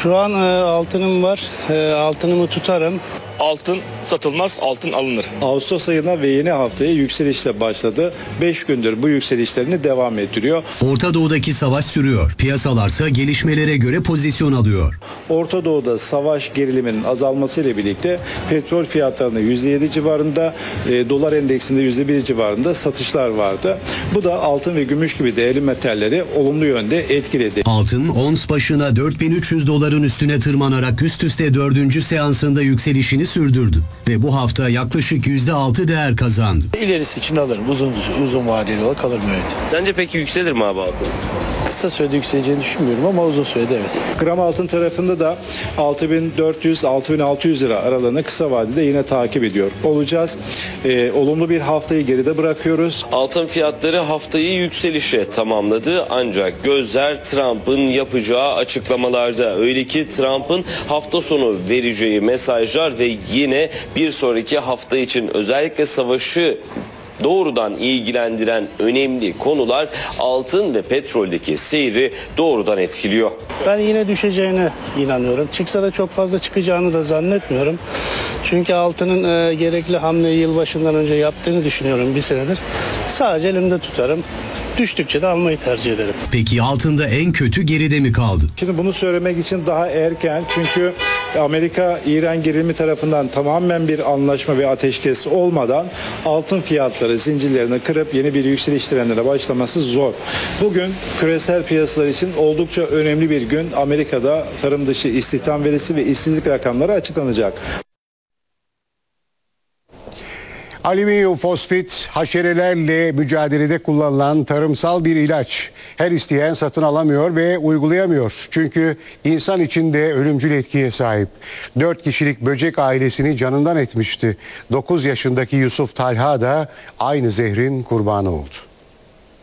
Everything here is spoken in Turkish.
Şu an altınım var. Altınımı tutarım. Altın satılmaz, altın alınır. Ağustos ayına ve yeni haftaya yükselişle başladı. 5 gündür bu yükselişlerini devam ettiriyor. Orta Doğu'daki savaş sürüyor. Piyasalarsa gelişmelere göre pozisyon alıyor. Orta Doğu'da savaş geriliminin azalmasıyla birlikte petrol fiyatlarında %7 civarında, dolar endeksinde %1 civarında satışlar vardı. Bu da altın ve gümüş gibi değerli metalleri olumlu yönde etkiledi. Altın ons başına 4300 doların üstüne tırmanarak üst üste 4. seansında yükselişini sürdürdü ve bu hafta yaklaşık %6 değer kazandı. İlerisi için alırım. Uzun vadeli olarak alırım, evet. Sence peki yükselir mi abi altın? Kısa sürede yükseleceğini düşünmüyorum ama uzun sürede evet. Gram altın tarafında da 6400-6600 lira aralığını kısa vadede yine takip ediyor olacağız. Olumlu bir haftayı geride bırakıyoruz. Altın fiyatları haftayı yükselişe tamamladı ancak gözler Trump'ın yapacağı açıklamalarda. Öyle ki Trump'ın hafta sonu vereceği mesajlar ve yine bir sonraki hafta için özellikle savaşı doğrudan ilgilendiren önemli konular altın ve petroldeki seyri doğrudan etkiliyor. Ben yine düşeceğine inanıyorum. Çıksa da çok fazla çıkacağını da zannetmiyorum. Çünkü altının gerekli hamleyi yılbaşından önce yaptığını düşünüyorum bir senedir. Sadece elimde tutarım. Düştükçe de almayı tercih ederim. Peki altında en kötü geride mi kaldı? Şimdi bunu söylemek için daha erken, çünkü Amerika-İran gerilimi tarafından tamamen bir anlaşma ve ateşkes olmadan altın fiyatları zincirlerini kırıp yeni bir yükseliş trendine başlaması zor. Bugün küresel piyasalar için oldukça önemli bir gün. Amerika'da tarım dışı istihdam verisi ve işsizlik rakamları açıklanacak. Alüminyum fosfit haşerelerle mücadelede kullanılan tarımsal bir ilaç. Her isteyen satın alamıyor ve uygulayamıyor. Çünkü insan için de ölümcül etkiye sahip. 4 kişilik böcek ailesini canından etmişti. 9 yaşındaki Yusuf Talha da aynı zehrin kurbanı oldu.